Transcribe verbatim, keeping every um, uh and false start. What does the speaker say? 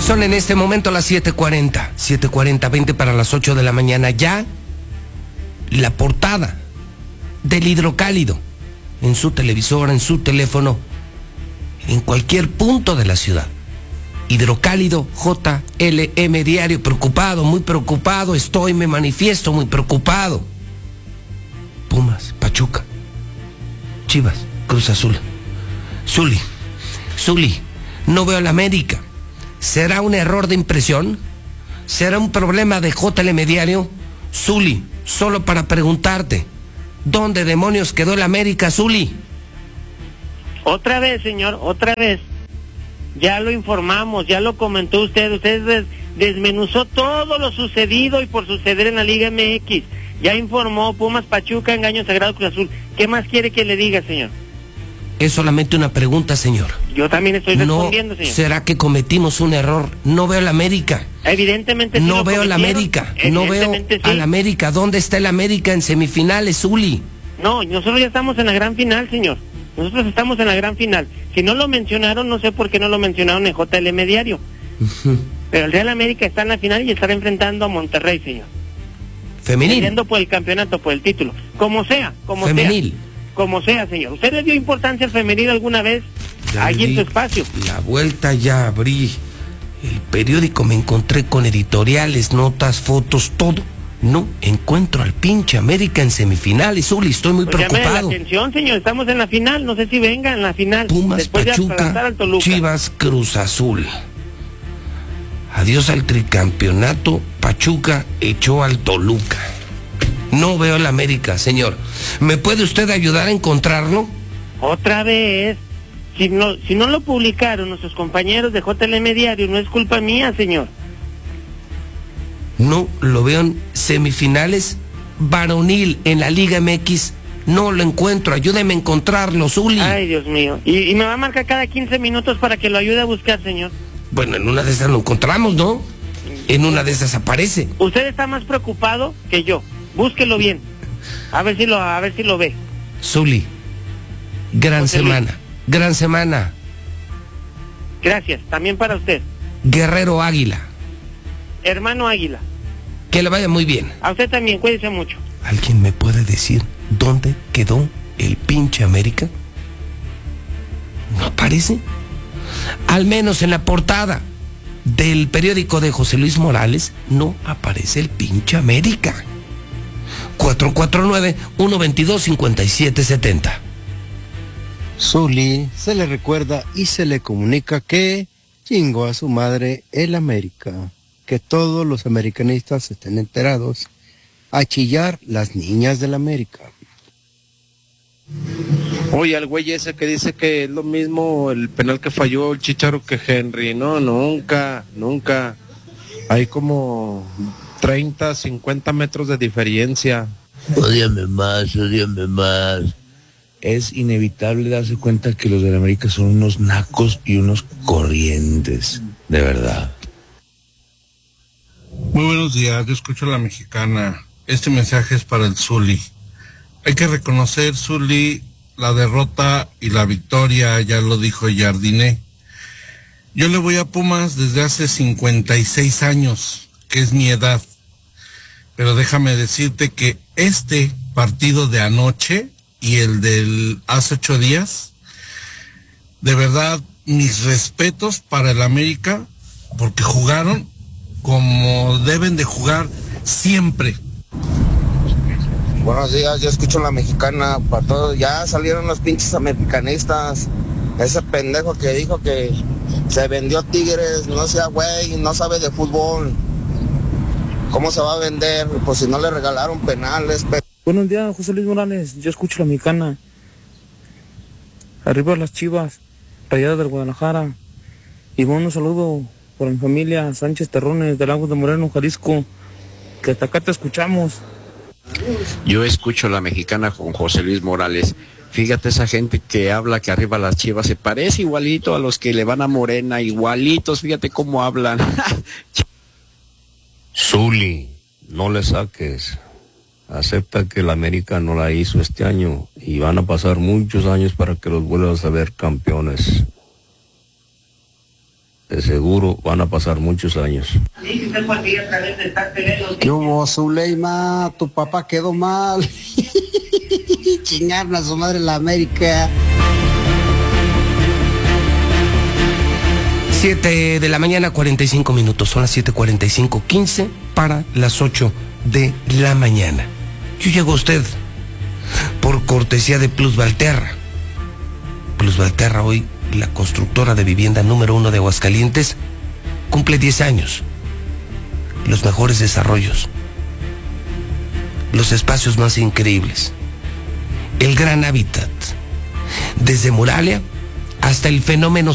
Son en este momento las siete cuarenta, siete cuarenta, veinte para las ocho de la mañana. Ya la portada del Hidrocálido en su televisor, en su teléfono, en cualquier punto de la ciudad. Hidrocálido J L M Diario. Preocupado, muy preocupado estoy, me manifiesto muy preocupado. Pumas, Pachuca, Chivas, Cruz Azul. Zuli, Zuli, no veo a la América. ¿Será un error de impresión? ¿Será un problema de J L M Diario? Zuli, solo para preguntarte, ¿dónde demonios quedó el América, Zuli? Otra vez, señor, otra vez. Ya lo informamos, ya lo comentó usted. Usted des, desmenuzó todo lo sucedido y por suceder en la Liga M X. Ya informó Pumas, Pachuca, engaño sagrado, Cruz Azul. ¿Qué más quiere que le diga, señor? Es solamente una pregunta, señor. Yo también estoy respondiendo, no, señor. ¿Será que cometimos un error? No veo a la América. Evidentemente sí. No veo a la América. No veo sí. a la América. ¿Dónde está el América en semifinales, Zuli? No, nosotros ya estamos en la gran final, señor. Nosotros estamos en la gran final. Si no lo mencionaron, no sé por qué no lo mencionaron en J L M Diario. Uh-huh. Pero el Real América está en la final y estará enfrentando a Monterrey, señor. Femenil. Peleando por el campeonato, por el título. Como sea, como Femenil. sea. Como sea, señor. ¿Usted le dio importancia al femenil alguna vez? Ya allí en su espacio. La vuelta, ya abrí el periódico, me encontré con editoriales, notas, fotos, todo. No encuentro al pinche América en semifinales, Zuli, estoy muy pues preocupado. Llame la atención, señor, estamos en la final, no sé si venga en la final. Pumas, después Pachuca, de al Toluca. Chivas, Cruz Azul. Adiós al tricampeonato, Pachuca echó al Toluca. No veo al América, señor. ¿Me puede usted ayudar a encontrarlo? Otra vez. Si no, si no lo publicaron nuestros compañeros de J L M Diario, no es culpa mía, señor. No lo veo en semifinales varonil en la Liga M X. No lo encuentro. Ayúdeme a encontrarlo, Zuli. Ay, Dios mío. Y, y me va a marcar cada quince minutos para que lo ayude a buscar, señor. Bueno, en una de esas lo encontramos, ¿no? En una de esas aparece. Usted está más preocupado que yo. Búsquelo bien. A ver si lo, a ver si lo ve. Zuli, gran José semana. Luis. Gran semana. Gracias. También para usted. Guerrero Águila. Hermano Águila. Que le vaya muy bien. A usted también, cuídese mucho. ¿Alguien me puede decir dónde quedó el pinche América? ¿No aparece? Al menos en la portada del periódico de José Luis Morales no aparece el pinche América. cuatro cuatro nueve, uno dos dos, cinco siete siete cero. Zuli, se le recuerda y se le comunica que chingó a su madre el América. Que todos los americanistas estén enterados. A chillar las niñas del América. Oye, al güey ese que dice que es lo mismo el penal que falló el Chicharo que Henry. No, nunca, nunca. Hay como treinta, cincuenta metros de diferencia. Odíame más, odíame más. Es inevitable darse cuenta que los de la América son unos nacos y unos corrientes, de verdad. Muy buenos días, yo escucho a la mexicana. Este mensaje es para el Zuli. Hay que reconocer, Zuli, la derrota y la victoria, ya lo dijo Jardiné. Yo le voy a Pumas desde hace cincuenta y seis años, que es mi edad. Pero déjame decirte que este partido de anoche y el del hace ocho días, de verdad, mis respetos para el América, porque jugaron como deben de jugar siempre. Buenos días, yo escucho a la mexicana para todos. Ya salieron los pinches americanistas. Ese pendejo que dijo que se vendió a Tigres, no sea güey, no sabe de fútbol. ¿Cómo se va a vender? Pues si no le regalaron penales. Pe... Buenos días, José Luis Morales, yo escucho a la mexicana. Arriba las Chivas, Rayadas del Guadalajara. Y bueno, un saludo por mi familia Sánchez Terrones de Lagos de Moreno, Jalisco, que hasta acá te escuchamos. Yo escucho a la mexicana con José Luis Morales. Fíjate, esa gente que habla que arriba las Chivas se parece igualito a los que le van a Morena, igualitos, fíjate cómo hablan. Zuli, no le saques. Acepta que la América no la hizo este año y van a pasar muchos años para que los vuelvas a ver campeones. de seguro van a pasar muchos años. ¿Qué hubo, Zuleima? Tu papá quedó mal. Chingaron a su madre la América. siete de la mañana, cuarenta y cinco minutos. Son las siete cuarenta y cinco, quince para las ocho de la mañana. Yo llego a usted por cortesía de Plus Valterra. Plus Valterra, hoy la constructora de vivienda número uno de Aguascalientes, cumple diez años. Los mejores desarrollos, los espacios más increíbles, el gran hábitat, desde Moralia hasta el fenómeno